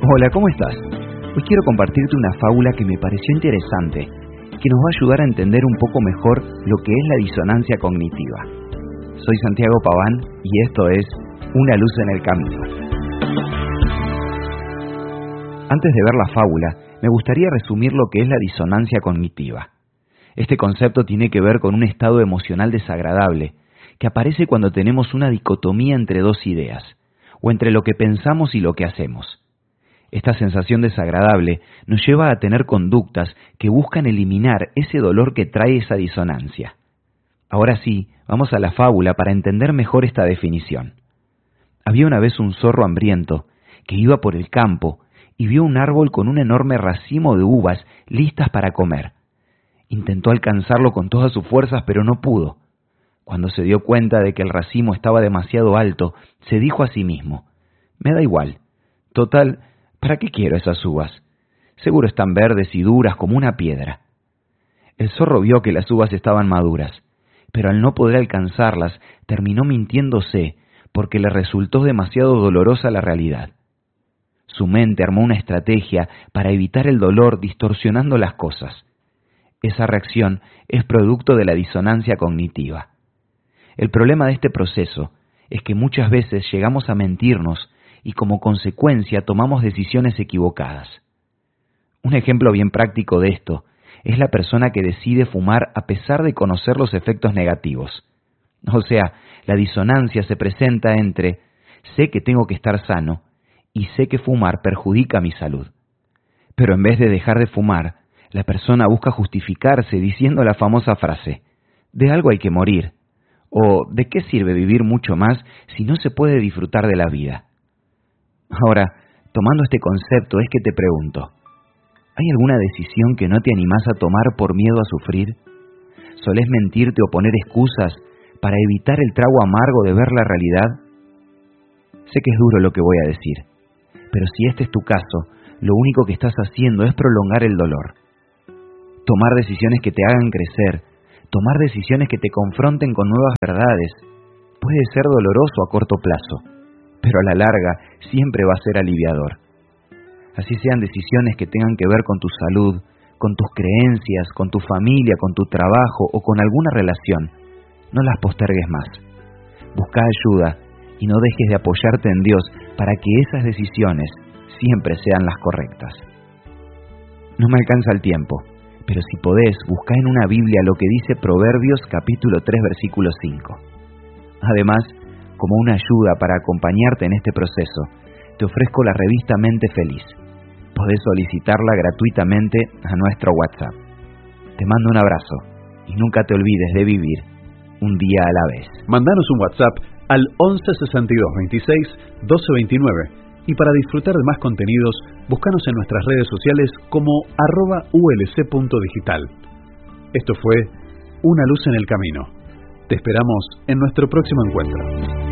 Hola, ¿cómo estás? Hoy quiero compartirte una fábula que me pareció interesante, que nos va a ayudar a entender un poco mejor lo que es la disonancia cognitiva. Soy Santiago Paván y esto es Una luz en el camino. Antes de ver la fábula, me gustaría resumir lo que es la disonancia cognitiva. Este concepto tiene que ver con un estado emocional desagradable que aparece cuando tenemos una dicotomía entre dos ideas, o entre lo que pensamos y lo que hacemos. Esta sensación desagradable nos lleva a tener conductas que buscan eliminar ese dolor que trae esa disonancia. Ahora sí, vamos a la fábula para entender mejor esta definición. Había una vez un zorro hambriento que iba por el campo y vio un árbol con un enorme racimo de uvas listas para comer. Intentó alcanzarlo con todas sus fuerzas, pero no pudo. Cuando se dio cuenta de que el racimo estaba demasiado alto, se dijo a sí mismo: «Me da igual. Total, ¿para qué quiero esas uvas? Seguro están verdes y duras como una piedra». El zorro vio que las uvas estaban maduras, pero al no poder alcanzarlas, terminó mintiéndose porque le resultó demasiado dolorosa la realidad. Su mente armó una estrategia para evitar el dolor distorsionando las cosas. Esa reacción es producto de la disonancia cognitiva. El problema de este proceso es que muchas veces llegamos a mentirnos y como consecuencia tomamos decisiones equivocadas. Un ejemplo bien práctico de esto es la persona que decide fumar a pesar de conocer los efectos negativos. O sea, la disonancia se presenta entre sé que tengo que estar sano y sé que fumar perjudica mi salud. Pero en vez de dejar de fumar, la persona busca justificarse diciendo la famosa frase: de algo hay que morir, o ¿de qué sirve vivir mucho más si no se puede disfrutar de la vida? Ahora, tomando este concepto, es que te pregunto, ¿hay alguna decisión que no te animás a tomar por miedo a sufrir? ¿Solés mentirte o poner excusas para evitar el trago amargo de ver la realidad? Sé que es duro lo que voy a decir, pero si este es tu caso, lo único que estás haciendo es prolongar el dolor. Tomar decisiones que te hagan crecer, tomar decisiones que te confronten con nuevas verdades, puede ser doloroso a corto plazo, pero a la larga siempre va a ser aliviador. Así sean decisiones que tengan que ver con tu salud, con tus creencias, con tu familia, con tu trabajo o con alguna relación, no las postergues más. Busca ayuda y no dejes de apoyarte en Dios para que esas decisiones siempre sean las correctas. No me alcanza el tiempo, pero si podés, busca en una Biblia lo que dice Proverbios capítulo 3 versículo 5. Además, como una ayuda para acompañarte en este proceso, te ofrezco la revista Mente Feliz. Podés solicitarla gratuitamente a nuestro WhatsApp. Te mando un abrazo y nunca te olvides de vivir un día a la vez. Mandanos un WhatsApp al 11 62 26 12 29 y para disfrutar de más contenidos, búscanos en nuestras redes sociales como @ulc.digital. Esto fue Una luz en el camino. Te esperamos en nuestro próximo encuentro.